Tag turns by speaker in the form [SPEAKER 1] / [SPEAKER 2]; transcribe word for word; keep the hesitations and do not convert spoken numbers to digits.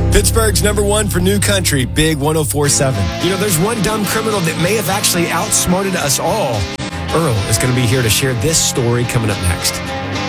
[SPEAKER 1] Pittsburgh's number one for new country, Big one oh four point seven. You know, there's one dumb criminal that may have actually outsmarted us all. Earl is going to be here to share this story coming up next.